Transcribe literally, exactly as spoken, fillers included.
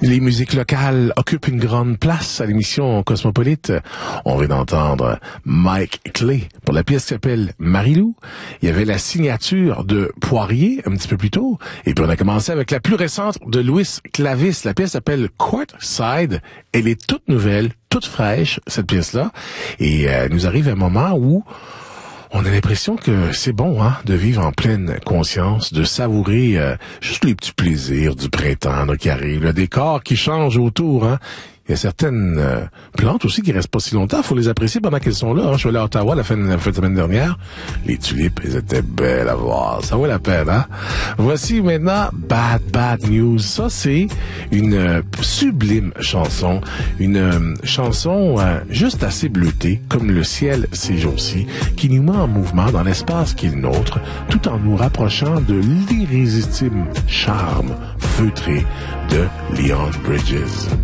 Les musiques locales occupent une grande place à l'émission Cosmopolite. On vient d'entendre Mike Clay pour la pièce qui s'appelle Marilou. Il y avait la signature de Poirier un petit peu plus tôt. Et puis on a commencé avec la plus récente de Louis Clavis. La pièce s'appelle Courtside. Elle est toute nouvelle, toute fraîche, cette pièce-là. Et euh, nous arrive un moment où on a l'impression que c'est bon, hein, de vivre en pleine conscience, de savourer euh, juste les petits plaisirs du printemps là, qui arrive, le décor qui change autour, hein. Il y a certaines euh, plantes aussi qui restent pas si longtemps. Faut les apprécier pendant qu'elles sont là. Hein. Je suis allé à Ottawa la fin, la fin de semaine dernière. Les tulipes, elles étaient belles à voir. Ça vaut la peine, hein? Voici maintenant Bad Bad News. Ça, c'est une euh, sublime chanson. Une euh, chanson euh, juste assez bleutée, comme le ciel ces jours-ci, qui nous met en mouvement dans l'espace qui est le nôtre, tout en nous rapprochant de l'irrésistible charme feutré de Leon Bridges.